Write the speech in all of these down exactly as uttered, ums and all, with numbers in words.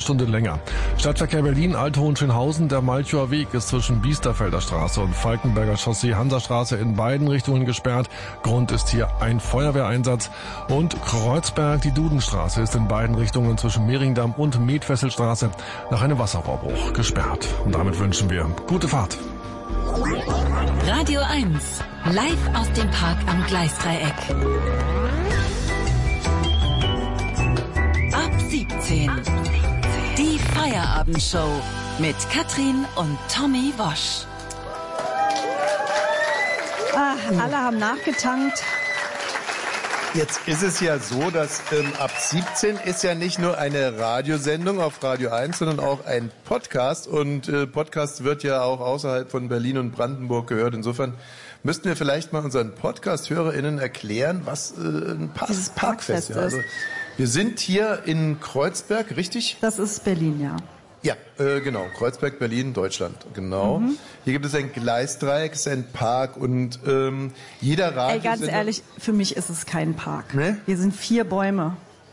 Stunde länger. Stadtverkehr Berlin, Althohenschönhausen, der Malchower Weg ist zwischen Biesterfelder Straße und Falkenberger Chaussee Hansastraße in beiden Richtungen gesperrt. Grund ist hier ein Feuerwehreinsatz. Und Kreuzberg, die Dudenstraße ist in beiden Richtungen zwischen Mehringdamm und Metfesselstraße nach einem Wasserrohrbruch gesperrt. Und damit wünschen wir gute Fahrt. Radio eins, live aus dem Park am Gleisdreieck. Ab siebzehn. Die Feierabendshow mit Katrin und Tommy Wosch. Ah, alle haben nachgetankt. Jetzt ist es ja so, dass ähm, ab siebzehn ist ja nicht nur eine Radiosendung auf Radio eins, sondern auch ein Podcast. Und äh, Podcast wird ja auch außerhalb von Berlin und Brandenburg gehört. Insofern müssten wir vielleicht mal unseren Podcast-HörerInnen erklären, was äh, ein Park- Dieses Parkfest Parkfest ist. Ja. Also, wir sind hier in Kreuzberg, richtig? Das ist Berlin, ja. Ja, äh, genau. Kreuzberg, Berlin, Deutschland. Genau. Mhm. Hier gibt es ein Gleisdreieck, es ist ein Park und ähm, jeder Radio... Ey, ganz ehrlich, für mich ist es kein Park. Ne? Hier sind vier Bäume.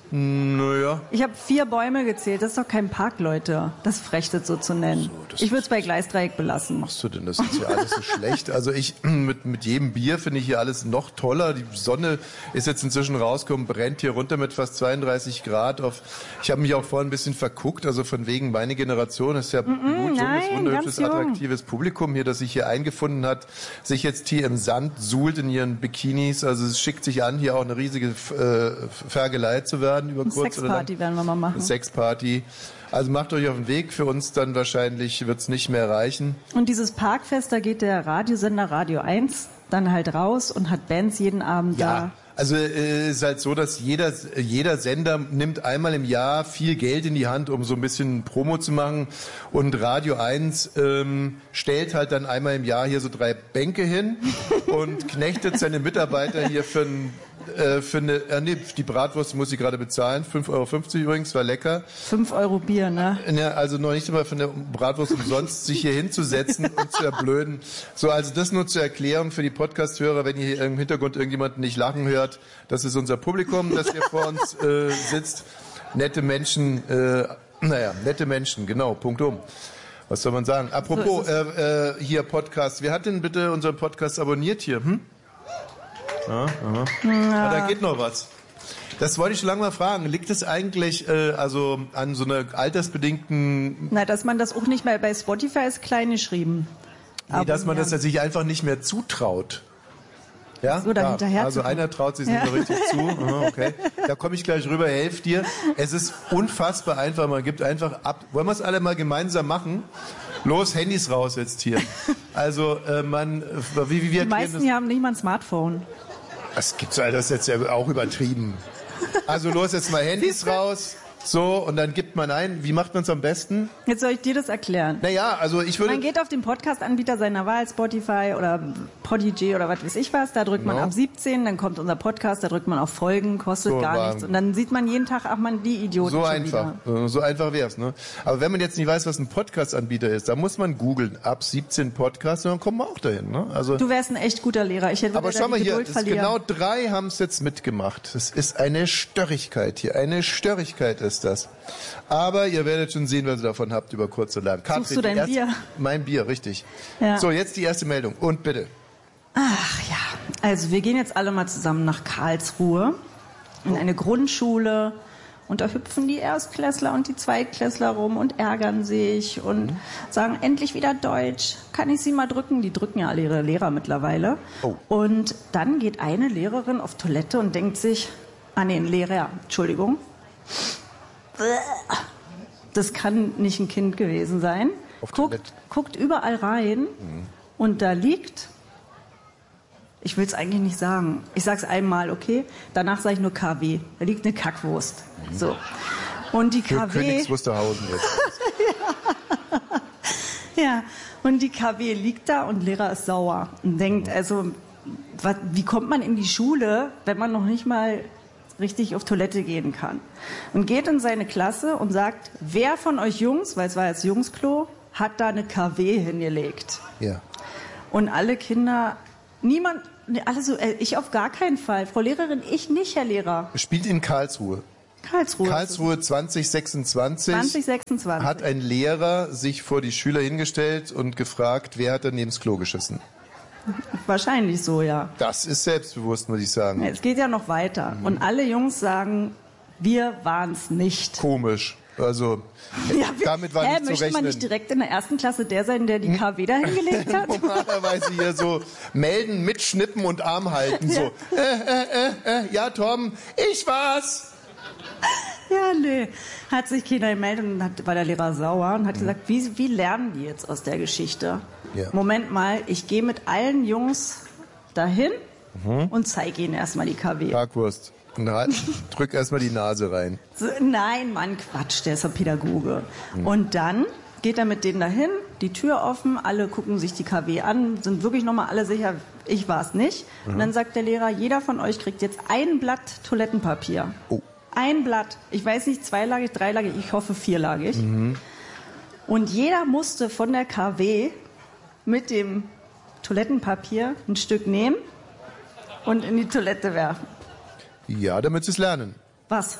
Naja. Ich habe vier Bäume gezählt. Das ist doch kein Park, Leute. Das ist frech, das so zu nennen. So, ich würde es bei Gleisdreieck belassen. Machst du denn? Das ist ja alles so schlecht. Also ich, mit, mit jedem Bier finde ich hier alles noch toller. Die Sonne ist jetzt inzwischen rausgekommen, brennt hier runter mit fast zweiunddreißig Grad. Auf, ich habe mich auch vorhin ein bisschen verguckt. Also von wegen, meine Generation ist ja mm -mm, gut, junges, nein, wunderhübsches, ganz jung. attraktives Publikum hier, das sich hier eingefunden hat, sich jetzt hier im Sand suhlt in ihren Bikinis. Also es schickt sich an, hier auch eine riesige äh, Fergelei zu werden über kurz oder lang. Sexparty werden wir mal machen. Sexparty. Also macht euch auf den Weg. Für uns dann wahrscheinlich wird es nicht mehr reichen. Und dieses Parkfest, da geht der Radiosender Radio eins dann halt raus und hat Bands jeden Abend Ja. da. Also es äh, ist halt so, dass jeder jeder Sender nimmt einmal im Jahr viel Geld in die Hand, um so ein bisschen Promo zu machen. Und Radio eins ähm, stellt halt dann einmal im Jahr hier so drei Bänke hin und knechtet seine Mitarbeiter hier für ein äh, für eine, äh, nee, die Bratwurst muss ich gerade bezahlen, fünf Euro fünfzig übrigens, war lecker. Fünf Euro Bier, ne? Ja, also noch nicht einmal für eine Bratwurst umsonst, sich hier hinzusetzen und zu erblöden. So, also das nur zur Erklärung für die Podcast-Hörer, wenn ihr hier im Hintergrund irgendjemanden nicht lachen hört. Das ist unser Publikum, das hier vor uns äh, sitzt. Nette Menschen, äh, naja, nette Menschen, genau, Punkt um. Was soll man sagen? Apropos, äh, äh, hier Podcast. Wer hat denn bitte unseren Podcast abonniert hier? Hm? Ja, aha. Ja. Ah, da geht noch was. Das wollte ich schon lange mal fragen. Liegt es eigentlich äh, also an so einer altersbedingten... Na, dass man das auch nicht mehr bei Spotify ist klein geschrieben. Nee, dass man ja. das sich einfach nicht mehr zutraut. Ja? So, dann ja. hinterher Also zu einer traut sich nicht ja. so richtig zu. Aha, okay. Da komme ich gleich rüber, helf dir. Es ist unfassbar einfach. Man gibt einfach ab. Wollen wir es alle mal gemeinsam machen? Los, Handys raus jetzt hier. Also äh, man... Wie, wie wir Die meisten hier haben nicht mal ein Smartphone. Das gibt's, Alter, das ist jetzt ja auch übertrieben. Also los, jetzt mal Handys raus. So, und dann gibt man ein. Wie macht man es am besten? Jetzt soll ich dir das erklären. Naja, also ich würde... Man geht auf den Podcast-Anbieter seiner Wahl, Spotify oder Podigy oder was weiß ich was, da drückt man Genau. ab siebzehn, dann kommt unser Podcast, da drückt man auf Folgen, kostet So, gar war- nichts. Und dann sieht man jeden Tag, ach man, die Idioten So schon einfach. wieder. Äh, So einfach wär's, ne? Aber wenn man jetzt nicht weiß, was ein Podcast-Anbieter ist, dann muss man googeln. Ab siebzehn Podcasts, und dann kommen wir auch dahin, ne? Also... Du wärst ein echt guter Lehrer. Ich hätte Aber wieder schau mal die hier, Geduld das ist verlieren. genau drei haben es jetzt mitgemacht. Das ist eine Störrigkeit hier. Eine Störrigkeit ist das. Aber ihr werdet schon sehen, was ihr davon habt, über kurz oder lang. Suchst du die dein erste, Bier? Mein Bier, richtig. Ja. So, jetzt die erste Meldung. Und bitte. Ach ja, also wir gehen jetzt alle mal zusammen nach Karlsruhe in eine Grundschule und da hüpfen die Erstklässler und die Zweitklässler rum und ärgern sich und Mhm. sagen, endlich wieder Deutsch, kann ich sie mal drücken? Die drücken ja alle ihre Lehrer mittlerweile. Oh. Und dann geht eine Lehrerin auf Toilette und denkt sich, ah nee, ein Lehrer, Entschuldigung, das kann nicht ein Kind gewesen sein. Auf Guckt, Toilette. guckt überall rein Mhm. und da liegt, ich will es eigentlich nicht sagen, ich sag's einmal, okay? Danach sage ich nur K W. Da liegt eine Kackwurst. So. Und die Für K W. Königs Wusterhausen jetzt. Ja, und die K W liegt da und Lehrer ist sauer und denkt, also, was, wie kommt man in die Schule, wenn man noch nicht mal richtig auf Toilette gehen kann? Und geht in seine Klasse und sagt, wer von euch Jungs, weil es war jetzt Jungsklo, hat da eine K W hingelegt? Ja. Und alle Kinder, niemand, alle so, äh, ich auf gar keinen Fall. Frau Lehrerin, ich nicht, Herr Lehrer. Spielt in Karlsruhe. Karlsruhe. Karlsruhe zwanzig sechsundzwanzig. zwanzig sechsundzwanzig. Hat ein Lehrer sich vor die Schüler hingestellt und gefragt, wer hat daneben das Klo geschissen? Wahrscheinlich so, ja. Das ist selbstbewusst, muss ich sagen. Es geht ja noch weiter. Mhm. Und alle Jungs sagen, wir waren's nicht. Komisch. Also, ja, wir, damit war hä, nicht zu möchte rechnen. man nicht direkt in der ersten Klasse der sein, der die K W da hingelegt hat? Normalerweise hier so melden, mitschnippen und Arm halten. So, äh, äh, äh, äh, ja, Tom, ich war's. Ja, nee. Hat sich keiner gemeldet und hat, war der Lehrer sauer und hat mhm. gesagt, wie, wie lernen die jetzt aus der Geschichte? Ja. Moment mal, ich gehe mit allen Jungs dahin mhm. und zeige ihnen erstmal die K W. Tagwurst. Na, drück erstmal die Nase rein. So, nein, Mann, Quatsch, der ist ein Pädagoge. Mhm. Und dann geht er mit denen dahin, die Tür offen, alle gucken sich die K W an, sind wirklich nochmal alle sicher, ich war es nicht. Mhm. Und dann sagt der Lehrer, jeder von euch kriegt jetzt ein Blatt Toilettenpapier. Oh. Ein Blatt. Ich weiß nicht, zweilagig, dreilagig, ich hoffe vierlagig. Mhm. Und jeder musste von der K W mit dem Toilettenpapier ein Stück nehmen und in die Toilette werfen. Ja, damit sie es lernen. Was?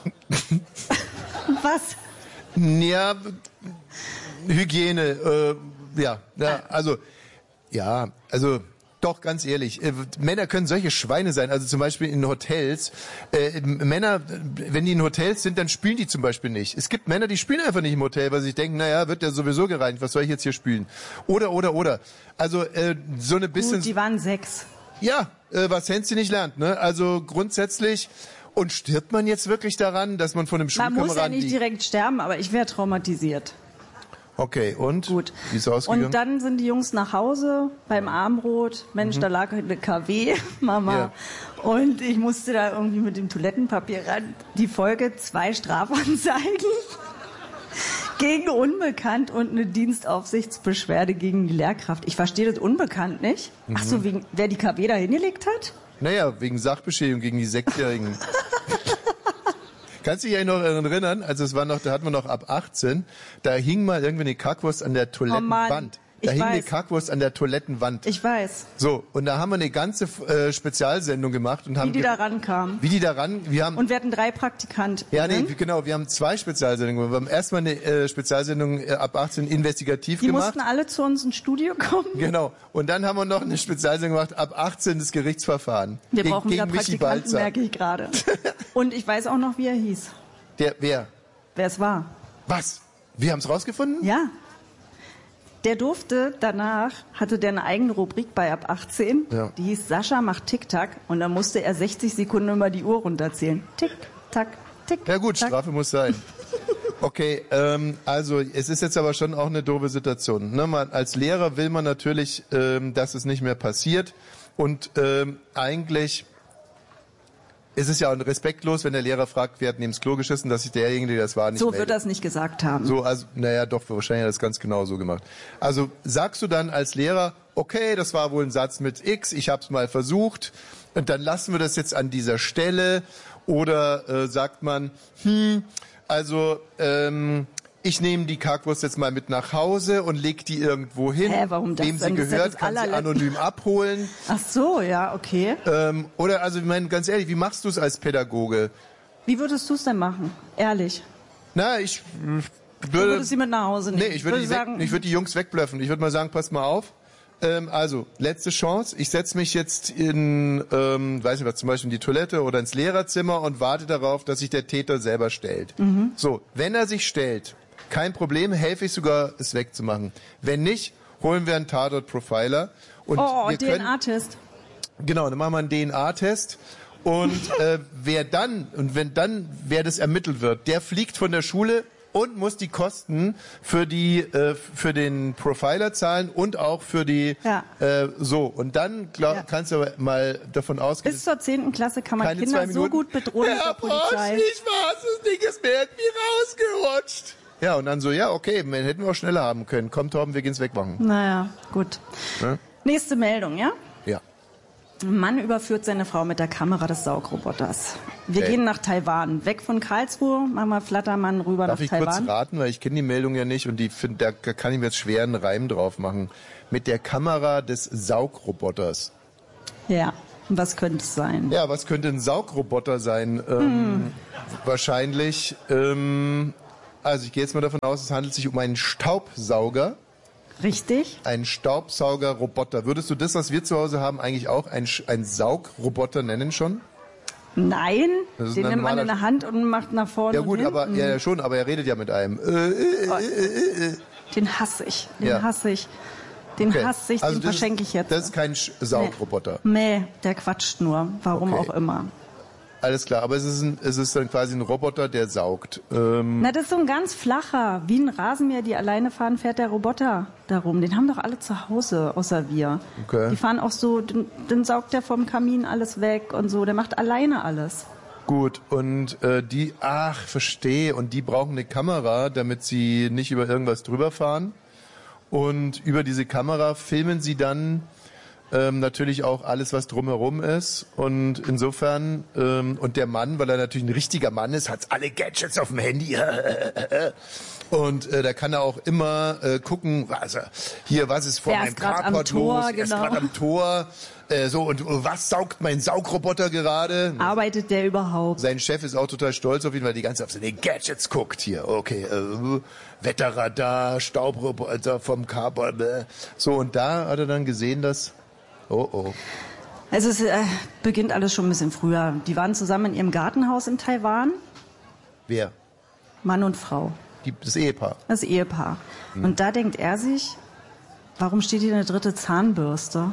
Was? Ja, Hygiene, äh, ja, ja, also, ja, also, doch, ganz ehrlich, äh, Männer können solche Schweine sein, also zum Beispiel in Hotels. Äh, Männer, wenn die in Hotels sind, dann spülen die zum Beispiel nicht. Es gibt Männer, die spülen einfach nicht im Hotel, weil sie denken, naja, wird ja sowieso gereinigt, was soll ich jetzt hier spülen? Oder, oder, oder. Also, äh, so eine bisschen... Gut, die waren sechs. Ja, äh, was Hänschen nicht lernt, ne? Also grundsätzlich, und stirbt man jetzt wirklich daran, dass man von einem Schulkameraden... Man muss ja nicht direkt sterben, aber ich wäre traumatisiert. Okay, und? Gut. Wie ist es ausgegangen? Und dann sind die Jungs nach Hause beim Abendbrot. Mensch, mhm. da lag eine K W, Mama. Ja. Und ich musste da irgendwie mit dem Toilettenpapier ran. Die Folge, zwei Strafanzeigen gegen Unbekannt und eine Dienstaufsichtsbeschwerde gegen die Lehrkraft. Ich verstehe das Unbekannt nicht. Mhm. Ach so, wegen, wer die K W da hingelegt hat? Naja, wegen Sachbeschädigung gegen die Sechsjährigen. Kannst du dich ja noch erinnern, also es war noch, da hatten wir noch ab achtzehn, da hing mal irgendwie eine Kackwurst an der Toilettenwand. Oh Da ich hing weiß. eine Kackwurst an der Toilettenwand. Ich weiß. So, und da haben wir eine ganze äh, Spezialsendung gemacht und haben Wie die da rankamen. Wie die da ran, wir haben Und wir hatten drei Praktikanten. Ja, nee, genau, wir haben zwei Spezialsendungen. Wir haben erstmal eine äh, Spezialsendung äh, ab achtzehn investigativ die gemacht. Die mussten alle zu uns ins Studio kommen. Genau. Und dann haben wir noch eine Spezialsendung gemacht ab achtzehn das Gerichtsverfahren. Wir Ge brauchen wieder Praktikanten, merke ich gerade. Und ich weiß auch noch, wie er hieß. Der, wer? Wer es war. Was? Wir haben es rausgefunden? Ja. Der durfte danach, hatte der eine eigene Rubrik bei ab achtzehn, ja. Die hieß Sascha macht Tick-Tack und da musste er sechzig Sekunden immer die Uhr runterzählen. Tick-Tack, Tick-Tack. Ja gut, Strafe muss sein. Okay, ähm, also es ist jetzt aber schon auch eine doofe Situation. Ne? Man, als Lehrer will man natürlich, ähm, dass es nicht mehr passiert und ähm, eigentlich... Es ist ja auch respektlos, wenn der Lehrer fragt, wer hat neben das Klo geschissen, dass sich derjenige, der das war, nicht So meldet. wird er es nicht gesagt haben. So, also, naja, doch, wahrscheinlich hat er das ganz genau so gemacht. Also, sagst du dann als Lehrer, okay, das war wohl ein Satz mit X, ich hab's mal versucht, und dann lassen wir das jetzt an dieser Stelle, oder äh, sagt man, hm, also, ähm, ich nehme die Kackwurst jetzt mal mit nach Hause und leg die irgendwo hin. Hä, warum das Wem sie denn? Das gehört, ist ja kann sie allerletzte. anonym abholen. Ach so, ja, okay. Ähm, oder, also, ich meine, ganz ehrlich, wie machst du es als Pädagoge? Wie würdest du es denn machen? Ehrlich. Na, ich würde... Du würdest sie mit nach Hause nehmen? Nee, ich würde würde die, weg, sagen, ich würde die Jungs wegblöffen. Ich würde mal sagen, pass mal auf. Ähm, also, letzte Chance. Ich setze mich jetzt in, ähm, weiß nicht was, zum Beispiel in die Toilette oder ins Lehrerzimmer und warte darauf, dass sich der Täter selber stellt. Mhm. So, wenn er sich stellt, kein Problem, helfe ich sogar, es wegzumachen. Wenn nicht, holen wir einen Tatort-Profiler. Und oh, wir D N A-Test. Genau, dann machen wir einen D N A-Test. Und äh, wer dann, und wenn dann, wer das ermittelt wird, der fliegt von der Schule und muss die Kosten für die äh, für den Profiler zahlen und auch für die ja. äh, so. Und dann glaub, ja. kannst du aber mal davon ausgehen. Bis zur zehnten Klasse kann man keine Kinder so gut bedrohen mit der Polizei. Ich war's, das Ding ist mir irgendwie rausgerutscht. Ja, und dann so, ja, okay, man hätten wir auch schneller haben können. Komm, Torben, wir gehen's wegmachen. Naja, gut. Ja? Nächste Meldung, ja? Ja. Mann überführt seine Frau mit der Kamera des Saugroboters. Wir Okay. gehen nach Taiwan. Weg von Karlsruhe, machen wir Flattermann rüber Darf nach ich Taiwan. kurz raten, weil ich kenne die Meldung ja nicht und die find, da kann ich mir jetzt schwer einen Reim drauf machen. Mit der Kamera des Saugroboters. Ja. Und was könnte es sein? Ja, was könnte ein Saugroboter sein? Ähm, hm. Wahrscheinlich, ähm, also ich gehe jetzt mal davon aus, es handelt sich um einen Staubsauger. Richtig. Ein Staubsaugerroboter. Würdest du das, was wir zu Hause haben, eigentlich auch ein, ein Saugroboter nennen schon? Nein, den nimmt man normaler- in der Hand und macht nach vorne. Ja gut, und aber hinten. ja, schon, aber er redet ja mit einem. Äh, äh, äh, äh. Den hasse ich. Den Ja. hasse ich. Den Okay. hasse ich, Also den das verschenke ist, ich jetzt. Das ist kein Sch- Saugroboter. Nee, der quatscht nur. Warum Okay. auch immer. Alles klar, aber es ist, ein, es ist dann quasi ein Roboter, der saugt. Ähm, Na, das ist so ein ganz flacher. Wie ein Rasenmäher, die alleine fahren, fährt der Roboter darum. Den haben doch alle zu Hause, außer wir. Okay. Die fahren auch so, dann, dann saugt der vom Kamin alles weg und so. Der macht alleine alles. Gut, und äh, die, ach, verstehe, und die brauchen eine Kamera, damit sie nicht über irgendwas drüber fahren. Und über diese Kamera filmen sie dann ähm, natürlich auch alles, was drumherum ist. Und insofern, ähm, und der Mann, weil er natürlich ein richtiger Mann ist, hat alle Gadgets auf dem Handy. Und äh, da kann er auch immer äh, gucken, was, er- hier, was ist vor Wer meinem ist grad am Carport Tor, los, er ist genau. gerade am Tor. Äh, so, und äh, was saugt mein Saugroboter gerade? Arbeitet der überhaupt? Sein Chef ist auch total stolz auf ihn, weil er die ganze Zeit auf seine Gadgets guckt hier. Okay, äh, Wetterradar, Staubroboter vom Carport. Äh. So, und da hat er dann gesehen, dass... Oh, oh. Also es äh, beginnt alles schon ein bisschen früher. Die waren zusammen in ihrem Gartenhaus in Taiwan, Wer? Mann und Frau, Die, das Ehepaar. das Ehepaar. Und da denkt er sich, warum steht hier eine dritte Zahnbürste?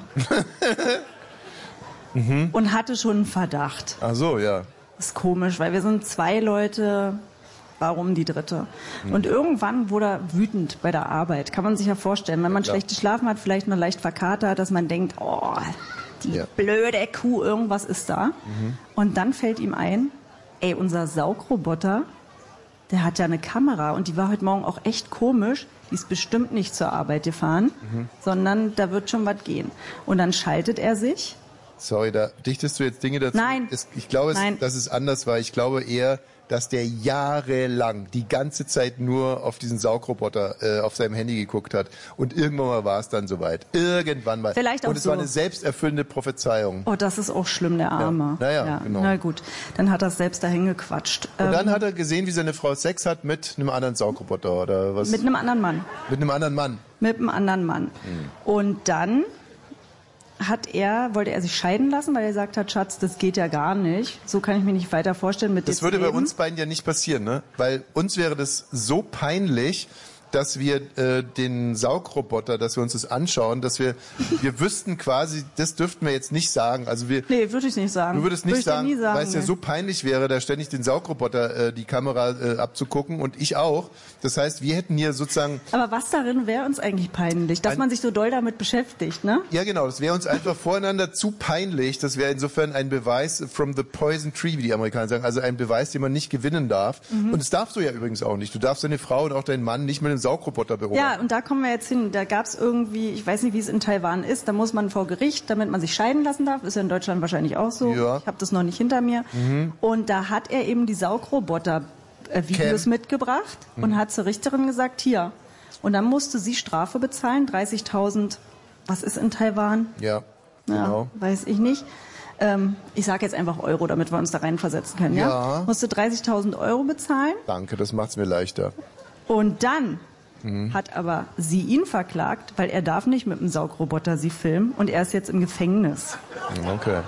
Und hatte schon einen Verdacht. Ach so, ja. Das ist komisch, weil wir sind zwei Leute, warum die dritte? Und irgendwann wurde er wütend bei der Arbeit. Kann man sich ja vorstellen, wenn man klar. schlecht geschlafen hat, vielleicht noch leicht verkatert, dass man denkt, oh, die Ja. blöde Kuh, irgendwas ist da. Und dann fällt ihm ein, ey, unser Saugroboter, der hat ja eine Kamera und die war heute Morgen auch echt komisch. Die ist bestimmt nicht zur Arbeit gefahren, sondern da wird schon was gehen. Und dann schaltet er sich. Sorry, da dichtest du jetzt Dinge dazu. Nein. Es, ich glaube, es, Nein. dass es anders war. Ich glaube eher, dass der jahrelang die ganze Zeit nur auf diesen Saugroboter äh, auf seinem Handy geguckt hat. Und irgendwann mal war es dann soweit. Irgendwann mal. Vielleicht auch Und es so. war eine selbsterfüllende Prophezeiung. Oh, das ist auch schlimm, der Arme. Ja. Naja, genau. Na gut, dann hat er es selbst dahin gequatscht. Und Ähm, dann hat er gesehen, wie seine Frau Sex hat mit einem anderen Saugroboter oder was? mit einem anderen Mann. Mit einem anderen Mann. Mit einem anderen Mann. Und dann hat er, wollte er sich scheiden lassen, weil er gesagt hat, Schatz, das geht ja gar nicht. So kann ich mir nicht weiter vorstellen mit dir Das zu würde bei leben. uns beiden ja nicht passieren, ne? Weil uns wäre das so peinlich, dass wir äh, den Saugroboter, dass wir uns das anschauen, dass wir wir wüssten quasi, das dürften wir jetzt nicht sagen. Also wir Nee, würde ich nicht sagen. Du würdest Würde nicht ich dir sagen, nie sagen, weil es ja nee. so peinlich wäre, da ständig den Saugroboter äh, die Kamera äh, abzugucken und ich auch. Das heißt, wir hätten hier sozusagen, Aber was darin wäre uns eigentlich peinlich? Dass Ein- man sich so doll damit beschäftigt, ne? ja genau, das wäre uns einfach voreinander zu peinlich. Das wäre insofern ein Beweis from the poison tree, wie die Amerikaner sagen. Also ein Beweis, den man nicht gewinnen darf. Mhm. Und das darfst du ja übrigens auch nicht. Du darfst deine Frau und auch deinen Mann nicht mit dem Saugroboter beobachten. Ja, und da kommen wir jetzt hin. Da gab es irgendwie, ich weiß nicht, wie es in Taiwan ist, da muss man vor Gericht, damit man sich scheiden lassen darf. Ist ja in Deutschland wahrscheinlich auch so. Ja. Ich habe das noch nicht hinter mir. Und da hat er eben die Saugroboter-Videos Cam. mitgebracht und hat zur Richterin gesagt, hier. Und dann musste sie Strafe bezahlen, dreißigtausend, was ist in Taiwan? Ja, Ja, genau. weiß ich nicht. Ähm, ich sage jetzt einfach Euro, damit wir uns da reinversetzen können. Ja. Ja. Musste dreißigtausend Euro bezahlen. Danke, das macht's mir leichter. Und dann Mhm. hat aber sie ihn verklagt, weil er darf nicht mit dem Saugroboter sie filmen und er ist jetzt im Gefängnis. Okay.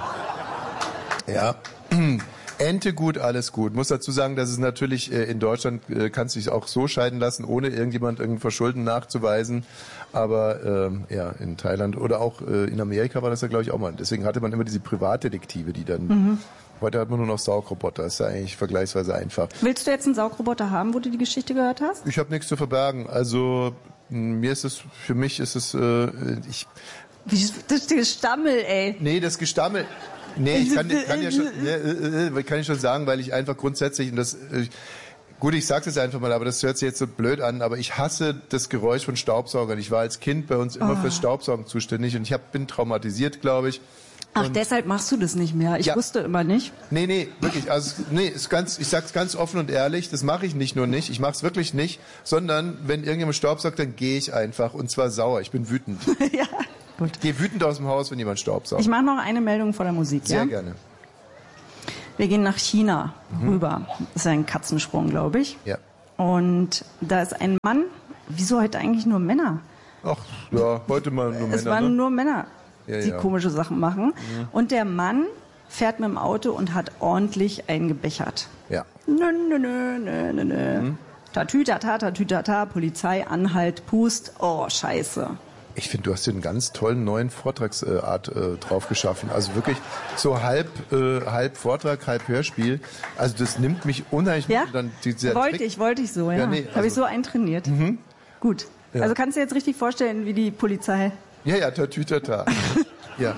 Ja. Ente gut, alles gut. Muss dazu sagen, dass es natürlich äh, in Deutschland äh, kannst du dich auch so scheiden lassen, ohne irgendjemand irgendein Verschulden nachzuweisen. Aber ähm, ja, in Thailand oder auch äh, in Amerika war das ja, glaube ich, auch mal. Deswegen hatte man immer diese Privatdetektive, die dann... Mhm. Heute hat man nur noch Saugroboter. Ist ja eigentlich vergleichsweise einfach. Willst du jetzt einen Saugroboter haben, wo du die Geschichte gehört hast? Ich habe nichts zu verbergen. Also mh, mir ist es, für mich ist es, äh, ich, Wie, das ist Gestammel, ey. nee, das Gestammel. Nee, ich kann, kann ja schon, ja, äh, äh, kann ich schon sagen, weil ich einfach grundsätzlich und das, äh, gut, ich sag's jetzt einfach mal, aber das hört sich jetzt so blöd an, aber ich hasse das Geräusch von Staubsaugern. Ich war als Kind bei uns immer Oh. fürs Staubsaugen zuständig und ich hab, bin traumatisiert, glaube ich. Ach, Und- deshalb machst du das nicht mehr. Ich Ja. wusste immer nicht. Nee, nee, wirklich. Also nee, ist ganz, ich sag's ganz offen und ehrlich, das mache ich nicht nur nicht, ich mach's wirklich nicht, sondern wenn irgendjemand Staubsaugt, dann gehe ich einfach und zwar sauer. Ich bin wütend. Ja. Gut. Geh wütend aus dem Haus, wenn jemand staubsaugt. Ich mache noch eine Meldung vor der Musik. Sehr ja? gerne. Wir gehen nach China mhm. rüber. Das ist ein Katzensprung, glaube ich. Ja. Und da ist ein Mann. Wieso heute eigentlich nur Männer? Ach, ja, heute mal nur Männer. Es waren ne? nur Männer, ja, die ja. komische Sachen machen. Mhm. Und der Mann fährt mit dem Auto und hat ordentlich eingebechert. Ja. Nö, nö, nö, nö, nö, nö. Mhm. Tatütata, tatütata, Polizei, Anhalt, Pust. Oh, scheiße. Ich finde, du hast hier einen ganz tollen neuen Vortragsart äh, drauf geschaffen. Also wirklich so halb, äh, halb Vortrag, halb Hörspiel. Also das nimmt mich unheimlich ja? mit. Dann dieser wollte Trick. ich, wollte ich so, ja. ja nee, also habe ich so eintrainiert. Mhm. Gut. Ja. Also kannst du dir jetzt richtig vorstellen, wie die Polizei... Ja, ja, tatütata. ja.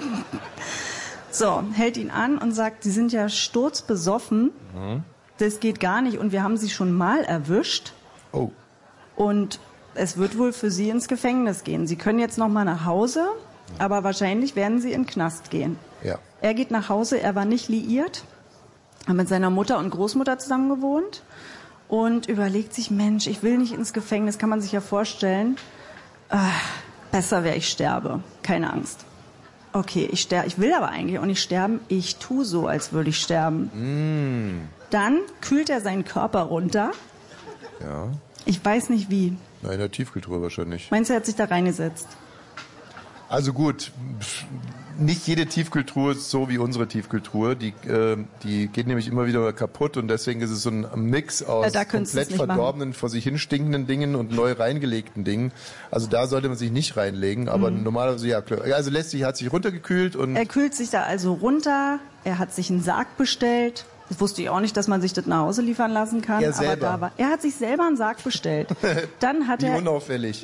So, hält ihn an und sagt, Sie sind ja sturzbesoffen. Mhm. Das geht gar nicht und wir haben Sie schon mal erwischt. Oh. Und es wird wohl für Sie ins Gefängnis gehen. Sie können jetzt noch mal nach Hause, aber wahrscheinlich werden Sie in den Knast gehen. Ja. Er geht nach Hause, er war nicht liiert, hat mit seiner Mutter und Großmutter zusammen gewohnt und überlegt sich, Mensch, ich will nicht ins Gefängnis, kann man sich ja vorstellen. Äh, besser wäre, ich sterbe. Keine Angst. Okay, ich sterbe, ich will aber eigentlich auch nicht sterben. Ich tue so, als würde ich sterben. Mm. Dann kühlt er seinen Körper runter. Ja. Ich weiß nicht wie. Na, in der Tiefkühltruhe wahrscheinlich. Meinst du, er hat sich da reingesetzt? Also gut, nicht jede Tiefkühltruhe ist so wie unsere Tiefkühltruhe. Die, äh, die geht nämlich immer wieder kaputt und deswegen ist es so ein Mix aus ja, komplett verdorbenen, machen. vor sich hin stinkenden Dingen und neu reingelegten Dingen. Also da sollte man sich nicht reinlegen, aber mhm. normalerweise, ja klar. Also letztlich hat sich runtergekühlt und... Er kühlt sich da also runter, er hat sich einen Sarg bestellt. Das wusste ich auch nicht, dass man sich das nach Hause liefern lassen kann. Er selber. Aber da war, er hat sich selber einen Sarg bestellt. Dann hat Wie er... unauffällig.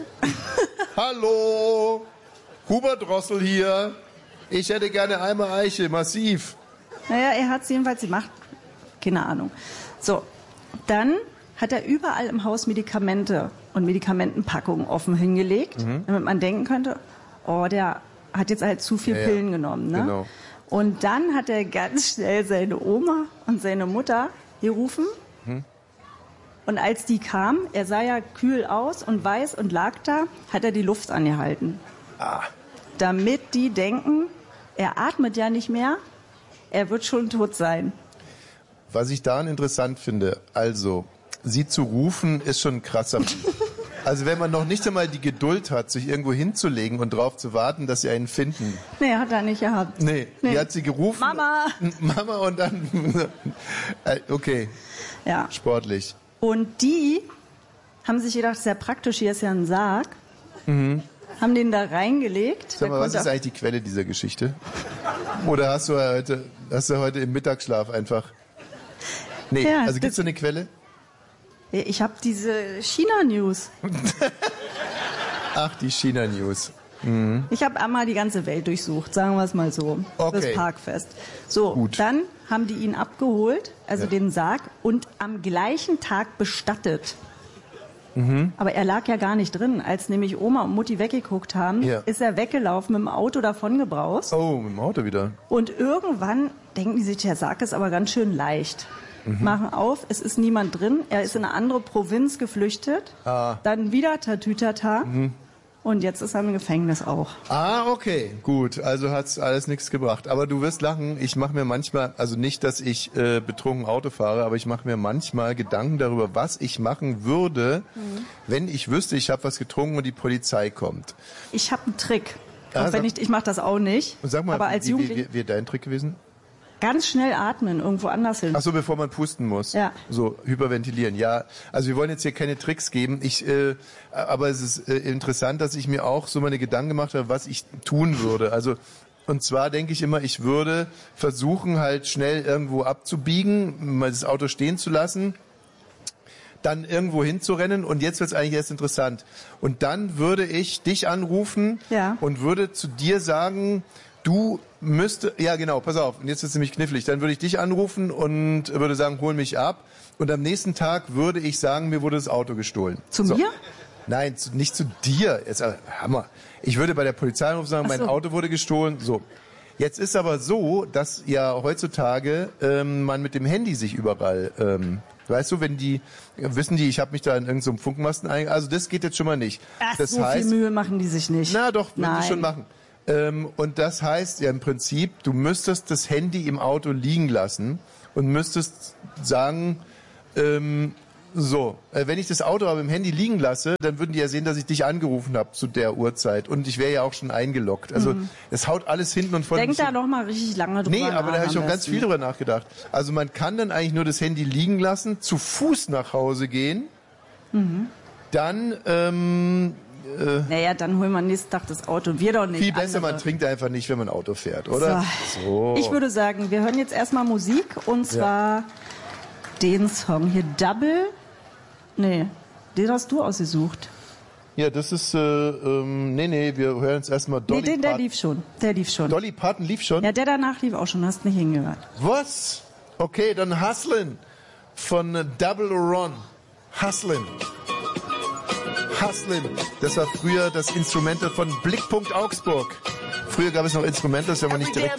Hallo, Hubert Drossel hier. Ich hätte gerne einmal Eiche, massiv. Naja, er hat es jedenfalls gemacht. Keine Ahnung. So, dann hat er überall im Haus Medikamente und Medikamentenpackungen offen hingelegt, mhm. damit man denken könnte, oh, der hat jetzt halt zu viel ja, Pillen ja. genommen. Ne? Genau. Und dann hat er ganz schnell seine Oma und seine Mutter gerufen. Hm. Und als die kamen, er sah ja kühl aus und weiß und lag da, hat er die Luft angehalten. Ah. Damit die denken, er atmet ja nicht mehr, er wird schon tot sein. Was ich daran interessant finde, also, sie zu rufen, ist schon ein krasser. Also wenn man noch nicht einmal die Geduld hat, sich irgendwo hinzulegen und darauf zu warten, dass sie einen finden. Nee, hat er nicht gehabt. Nee, nee. Die hat sie gerufen. Mama! Mama und dann... Okay, ja. Sportlich. Und die haben sich gedacht, sehr praktisch, hier ist ja ein Sarg. Mhm. Haben den da reingelegt. Sag mal, was ist eigentlich die Quelle dieser Geschichte? Oder hast du heute, hast du heute im Mittagsschlaf einfach... Nee, ja, also gibt's so eine Quelle? Ich habe diese China-News. Ach, die China-News. Mhm. Ich habe einmal die ganze Welt durchsucht, sagen wir es mal so. Okay. Das Parkfest. So, Gut. Dann haben die ihn abgeholt, also ja. den Sarg, und am gleichen Tag bestattet. Mhm. Aber er lag ja gar nicht drin. Als nämlich Oma und Mutti weggeguckt haben, ja. ist er weggelaufen, mit dem Auto davongebraust. Oh, mit dem Auto wieder. Und irgendwann denken die sich, der Sarg ist aber ganz schön leicht. Mhm. Machen auf, es ist niemand drin, er ist in eine andere Provinz geflüchtet, ah. dann wieder Tatütata mhm. und jetzt ist er im Gefängnis auch. Ah, okay, gut, also hat's alles nichts gebracht. Aber du wirst lachen, ich mache mir manchmal, also nicht, dass ich äh, betrunken Auto fahre, aber ich mache mir manchmal Gedanken darüber, was ich machen würde, mhm. wenn ich wüsste, ich habe was getrunken und die Polizei kommt. Ich habe einen Trick, auch ja, wenn ich, ich mache das auch nicht, und sag mal, aber als wie, Jugendliche... wie, wie, wie dein Trick gewesen? Ganz schnell atmen, irgendwo anders hin. Ach so, bevor man pusten muss. Ja. So, hyperventilieren. Ja, also wir wollen jetzt hier keine Tricks geben. Ich, äh, aber es ist äh, interessant, dass ich mir auch so meine Gedanken gemacht habe, was ich tun würde. Also, und zwar denke ich immer, ich würde versuchen, halt schnell irgendwo abzubiegen, mal das Auto stehen zu lassen, dann irgendwo hinzurennen und jetzt wird es eigentlich erst interessant. Und dann würde ich dich anrufen ja. und würde zu dir sagen, du müsste, ja genau, pass auf, und jetzt ist es nämlich knifflig, dann würde ich dich anrufen und würde sagen, hol mich ab und am nächsten Tag würde ich sagen, mir wurde das Auto gestohlen. Zu so. mir? Nein, zu, nicht zu dir, jetzt, äh, Hammer. Ich würde bei der Polizei anrufen sagen, so. Mein Auto wurde gestohlen, so. Jetzt ist aber so, dass ja heutzutage ähm, man mit dem Handy sich überall, ähm, weißt du, wenn die, wissen die, ich habe mich da in irgendeinem Funkmasten eingegangen, also das geht jetzt schon mal nicht. Ach, das so heißt, viel Mühe machen die sich nicht. Na doch, würden sie schon machen. Ähm, und das heißt ja im Prinzip, du müsstest das Handy im Auto liegen lassen und müsstest sagen, ähm, so, äh, wenn ich das Auto aber im Handy liegen lasse, dann würden die ja sehen, dass ich dich angerufen habe zu der Uhrzeit. Und ich wäre ja auch schon eingeloggt. Also mhm. es haut alles hinten und vorne. Denk da noch mal richtig lange drüber nach. Nee, aber da habe ich schon ganz viel drüber nachgedacht. Also man kann dann eigentlich nur das Handy liegen lassen, zu Fuß nach Hause gehen, mhm. dann... Ähm, äh, naja, dann holen wir nächsten Tag das Auto. Wir doch nicht. Viel besser, andere. Man trinkt einfach nicht, wenn man Auto fährt, oder? So. So. Ich würde sagen, wir hören jetzt erstmal Musik. Und zwar ja. den Song hier, Double... Nee, den hast du ausgesucht. Ja, das ist, äh, ähm, nee, nee, wir hören jetzt erstmal Dolly Nee, den, der lief schon. Der lief schon. Dolly Parton lief schon? Ja, der danach lief auch schon, hast nicht hingehört. Was? Okay, dann Hustlin' von äh, Double Run. Hustlin'. Hustlin'. Das war früher das Instrumental von Blickpunkt Augsburg. Früher gab es noch Instrumentals, wenn man nicht direkt